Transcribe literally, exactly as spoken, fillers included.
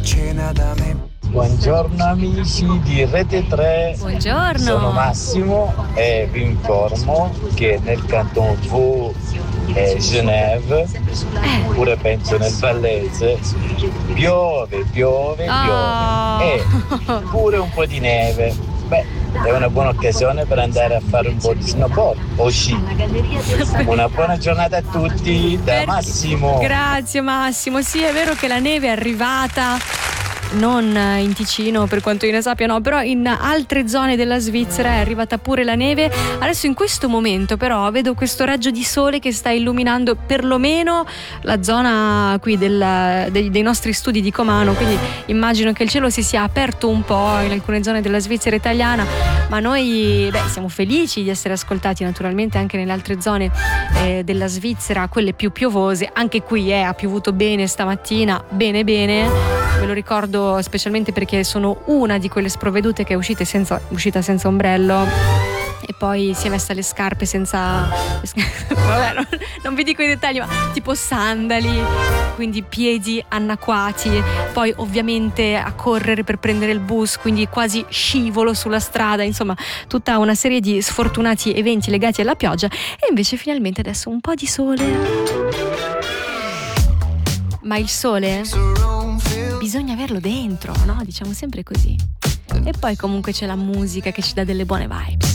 cena da me. Buongiorno amici di Rete tre. Buongiorno. Sono Massimo e vi informo che nel canton Vaud e Genève, Eh. pure penso nel Vallese, piove, piove, Oh. piove e pure un po' di neve. Beh, è una buona occasione per andare a fare un po' di snowboard o sci. Una buona giornata a tutti da Perché- Massimo. Grazie Massimo. Sì, è vero che la neve è arrivata, non in Ticino per quanto io ne sappia, no, però in altre zone della Svizzera è arrivata pure la neve. Adesso in questo momento però vedo questo raggio di sole che sta illuminando perlomeno la zona qui del, dei, dei nostri studi di Comano, quindi immagino che il cielo si sia aperto un po' in alcune zone della Svizzera italiana, ma noi beh, siamo felici di essere ascoltati naturalmente anche nelle altre zone eh, della Svizzera, quelle più piovose. Anche qui eh, ha piovuto bene stamattina, bene bene, ve lo ricordo specialmente perché sono una di quelle sprovvedute che è uscita senza, uscita senza ombrello e poi si è messa le scarpe senza vabbè, non, non vi dico i dettagli, ma tipo sandali, quindi piedi annacquati, poi ovviamente a correre per prendere il bus, quindi quasi scivolo sulla strada, insomma tutta una serie di sfortunati eventi legati alla pioggia. E invece finalmente adesso un po' di sole, ma il sole bisogna averlo dentro, no? Diciamo sempre così. E poi comunque c'è la musica che ci dà delle buone vibes.